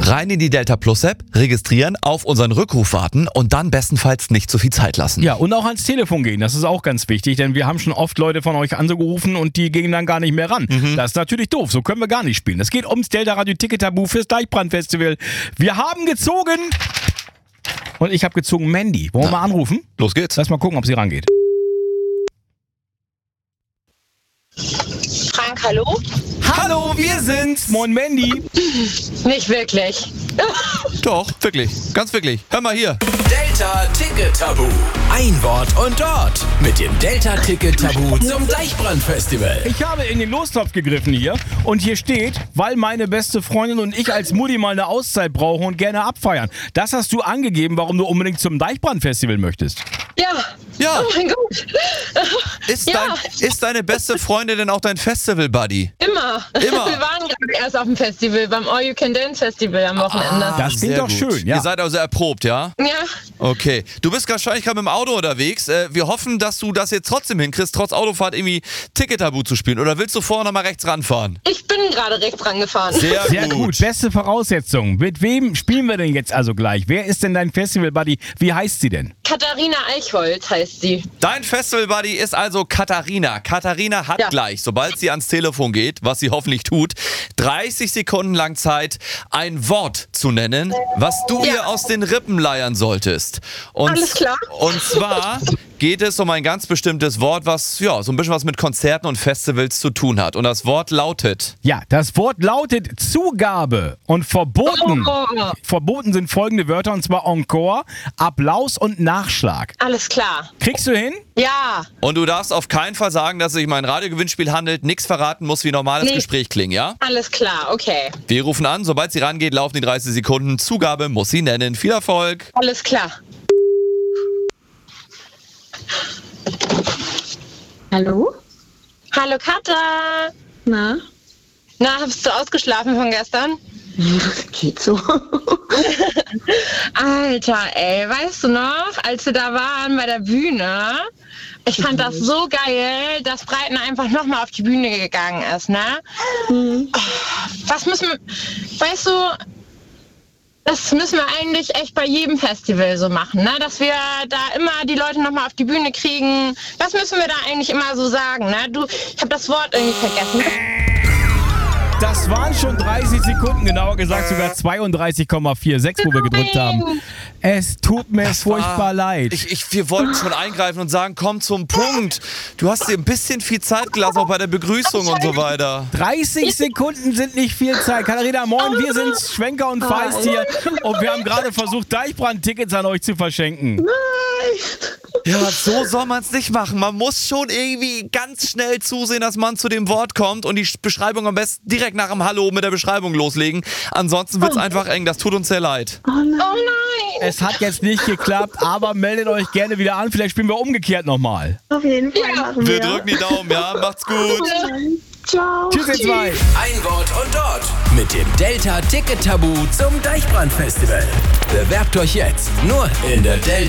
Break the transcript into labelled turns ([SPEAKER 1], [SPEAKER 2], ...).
[SPEAKER 1] Rein in die Delta Plus App, registrieren, auf unseren Rückruf warten und dann bestenfalls nicht zu viel Zeit lassen.
[SPEAKER 2] Ja, und auch ans Telefon gehen, das ist auch ganz wichtig, denn wir haben schon oft Leute von euch angerufen und die gingen dann gar nicht mehr ran. Das ist natürlich doof, so können wir gar nicht spielen. Es geht ums Delta Radio Ticket Tabu fürs Deichbrand-Festival. Wir haben gezogen und ich habe gezogen Mandy. Wollen wir mal anrufen?
[SPEAKER 1] Los geht's.
[SPEAKER 2] Lass mal gucken, ob sie rangeht.
[SPEAKER 3] Frank, hallo?
[SPEAKER 2] Hallo, wir sind's. Moin Mandy.
[SPEAKER 3] Nicht wirklich.
[SPEAKER 1] Doch, wirklich. Ganz wirklich. Hör mal hier.
[SPEAKER 4] Delta Ticket Tabu. Ein Wort und dort. Mit dem Delta Ticket Tabu zum Deichbrand-Festival.
[SPEAKER 2] Ich habe in den Lostopf gegriffen hier und hier steht, weil meine beste Freundin und ich als Mutti mal eine Auszeit brauchen und gerne abfeiern. Das hast du angegeben, warum du unbedingt zum Deichbrand-Festival möchtest.
[SPEAKER 1] Ja.
[SPEAKER 3] Oh mein Gott.
[SPEAKER 1] Ist deine beste Freundin denn auch dein Festival-Buddy?
[SPEAKER 3] Immer. Wir waren gerade erst auf dem Festival, beim All You Can Dance Festival am Wochenende.
[SPEAKER 2] Das klingt doch schön, ja.
[SPEAKER 1] Ihr seid also erprobt, ja?
[SPEAKER 3] Ja.
[SPEAKER 1] Okay. Du bist wahrscheinlich gerade mit dem Auto unterwegs. Wir hoffen, dass du das jetzt trotzdem hinkriegst, trotz Autofahrt irgendwie Ticket-Tabu zu spielen. Oder willst du vorher noch mal rechts ranfahren?
[SPEAKER 3] Ich bin gerade rechts rangefahren.
[SPEAKER 2] Sehr gut. Beste Voraussetzung. Mit wem spielen wir denn jetzt also gleich? Wer ist denn dein Festival-Buddy? Wie heißt sie denn?
[SPEAKER 3] Katharina Eichholz heißt sie.
[SPEAKER 1] Dein Festival-Buddy ist also Katharina. Katharina hat gleich, sobald sie ans Telefon geht, was sie hoffentlich tut, 30 Sekunden lang Zeit, ein Wort zu nennen, was du ihr aus den Rippen leiern solltest.
[SPEAKER 3] Alles klar.
[SPEAKER 1] Und zwar geht es um ein ganz bestimmtes Wort, was so ein bisschen was mit Konzerten und Festivals zu tun hat. Und das Wort lautet...
[SPEAKER 2] Ja, das Wort lautet Zugabe. Und verboten. Verboten sind folgende Wörter, und zwar Encore, Applaus und Nachschlag.
[SPEAKER 3] Alles klar.
[SPEAKER 2] Kriegst du hin?
[SPEAKER 3] Ja.
[SPEAKER 1] Und du darfst auf keinen Fall sagen, dass es sich um ein Radiogewinnspiel handelt, nichts verraten muss, wie normales Gespräch klingen, ja?
[SPEAKER 3] Alles klar, okay.
[SPEAKER 1] Wir rufen an, sobald sie rangeht, laufen die 30 Sekunden. Zugabe muss sie nennen. Viel Erfolg.
[SPEAKER 3] Alles klar.
[SPEAKER 5] Hallo?
[SPEAKER 3] Hallo Katha.
[SPEAKER 5] Na,
[SPEAKER 3] hast du ausgeschlafen von gestern?
[SPEAKER 5] geht so.
[SPEAKER 3] Alter, ey, weißt du noch, als wir da waren bei der Bühne? Ich fand das so geil, dass Breiten einfach nochmal auf die Bühne gegangen ist, ne? Was müssen wir, weißt du, das müssen wir eigentlich echt bei jedem Festival so machen, ne? Dass wir da immer die Leute nochmal auf die Bühne kriegen. Was müssen wir da eigentlich immer so sagen, ne? Ich habe das Wort irgendwie vergessen.
[SPEAKER 2] Das waren schon 30 Sekunden, genauer gesagt sogar 32,46, wo wir gedrückt haben. Es tut mir furchtbar leid.
[SPEAKER 1] Wir wollten schon eingreifen und sagen, komm zum Punkt. Du hast dir ein bisschen viel Zeit gelassen, auch bei der Begrüßung und so weiter.
[SPEAKER 2] 30 Sekunden sind nicht viel Zeit. Katharina, moin, wir sind Schwenker und Feist hier und wir haben gerade versucht, Deichbrand-Tickets an euch zu verschenken.
[SPEAKER 5] Nein!
[SPEAKER 1] Ja, so soll man es nicht machen. Man muss schon irgendwie ganz schnell zusehen, dass man zu dem Wort kommt und die Beschreibung am besten direkt nach dem Hallo mit der Beschreibung loslegen. Ansonsten wird es einfach eng. Das tut uns sehr leid.
[SPEAKER 5] Oh nein!
[SPEAKER 3] Oh nein!
[SPEAKER 2] Es hat jetzt nicht geklappt, aber meldet euch gerne wieder an. Vielleicht spielen wir umgekehrt nochmal.
[SPEAKER 5] Auf jeden Fall machen wir.
[SPEAKER 1] Wir drücken die Daumen, ja? Macht's gut.
[SPEAKER 5] Ciao.
[SPEAKER 2] Tschüss, ihr zwei.
[SPEAKER 4] Ein Wort und dort. Mit dem Delta Ticket Tabu zum Deichbrand-Festival. Bewerbt euch jetzt nur in der Delta